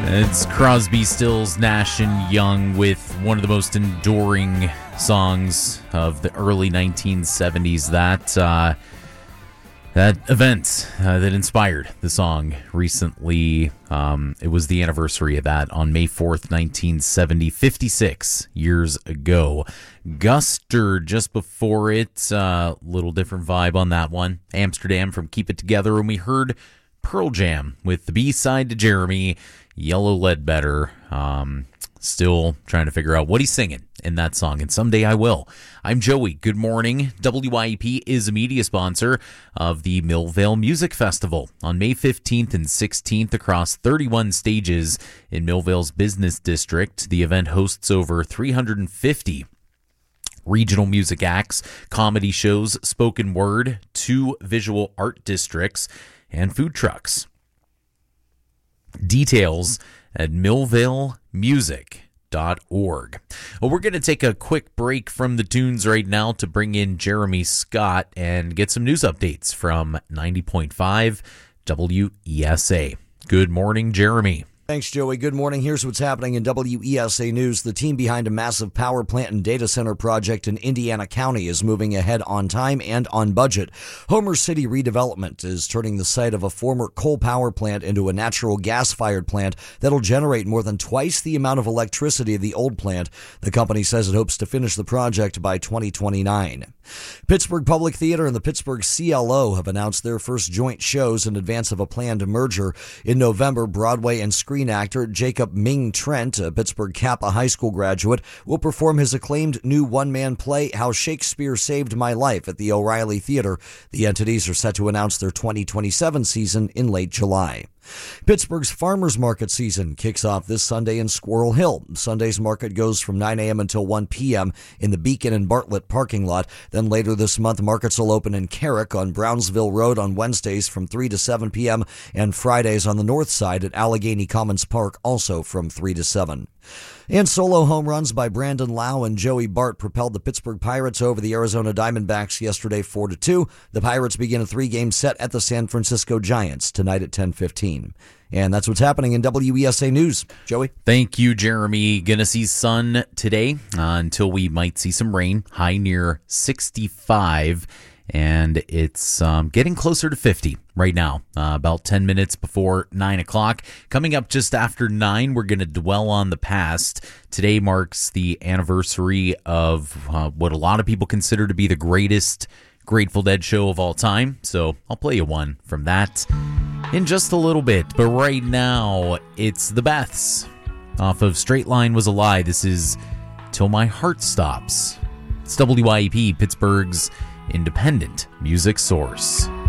It's Crosby, Stills, Nash & Young with one of the most enduring songs of the early 1970s. That event that inspired the song recently, it was the anniversary of that on May 4th, 1970, 56 years ago. Guster just before it, little different vibe on that one. Amsterdam from Keep It Together, and we heard Pearl Jam with the B-side to Jeremy, Yellow Ledbetter. Still trying to figure out what he's singing in that song, and someday I will. I'm Joey. Good morning. WYEP is a media sponsor of the Millvale Music Festival on May 15th and 16th across 31 stages in Millvale's business district. The event hosts over 350 regional music acts, comedy shows, spoken word, 2 visual art districts, and food trucks. Details at millvalemusic.org. Well, we're going to take a quick break from the tunes right now to bring in Jeremy Scott and get some news updates from 90.5 WESA. Good morning, Jeremy. Thanks, Joey. Good morning. Here's what's happening in WESA News. The team behind a massive power plant and data center project in Indiana County is moving ahead on time and on budget. Homer City Redevelopment is turning the site of a former coal power plant into a natural gas-fired plant that'll generate more than twice the amount of electricity of the old plant. The company says it hopes to finish the project by 2029. Pittsburgh Public Theater and the Pittsburgh CLO have announced their first joint shows in advance of a planned merger. In November, Broadway and screen actor Jacob Ming Trent, a Pittsburgh Kappa High School graduate, will perform his acclaimed new one-man play, How Shakespeare Saved My Life, at the O'Reilly Theater. The entities are set to announce their 2027 season in late July. Pittsburgh's Farmers Market season kicks off this Sunday in Squirrel Hill. Sunday's market goes from 9 a.m. until 1 p.m. in the Beacon and Bartlett parking lot. Then later this month, markets will open in Carrick on Brownsville Road on Wednesdays from 3 to 7 p.m. and Fridays on the north side at Allegheny Commons Park also from 3 to 7. And solo home runs by Brandon Lau and Joey Bart propelled the Pittsburgh Pirates over the Arizona Diamondbacks yesterday 4-2. The Pirates begin a 3-game set at the San Francisco Giants tonight at 10:15. And that's what's happening in WESA News. Joey? Thank you, Jeremy. Gonna see sun today until we might see some rain. High near 65. And it's getting closer to 50 right now, about 10 minutes before 9 o'clock. Coming up just after 9, we're going to dwell on the past. Today marks the anniversary of what a lot of people consider to be the greatest Grateful Dead show of all time. So I'll play you one from that in just a little bit. But right now, it's the Beths off of Straight Line Was a Lie. This is Till My Heart Stops. It's WYEP, Pittsburgh's independent music source.